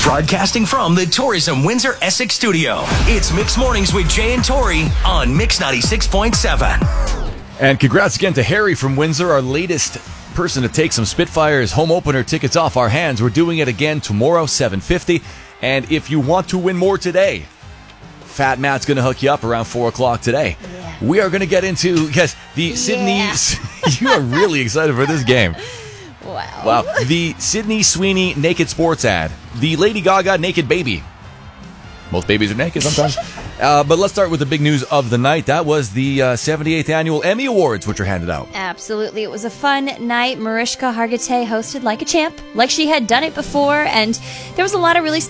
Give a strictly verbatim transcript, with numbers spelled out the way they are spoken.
Broadcasting from the Tourism Windsor Essex studio, it's Mix Mornings with Jay and Tori on Mix ninety-six point seven. And congrats again to Harry from Windsor, our latest person to take some Spitfires home opener tickets off our hands. We're doing it again tomorrow, seven fifty. And if you want to win more today, Fat Matt's going to hook you up around four o'clock today. Yeah. We are going to get into, yes, the Sydney... Yeah. You are really excited for this game. Wow. Wow. The Sydney Sweeney Naked Sports ad. The Lady Gaga Naked Baby. Most babies are naked sometimes. uh, but let's start with the big news of the night. That was the uh, seventy-eighth Annual Emmy Awards, which are handed out. Absolutely. It was a fun night. Mariska Hargitay hosted like a champ, like she had done it before. And there was a lot of really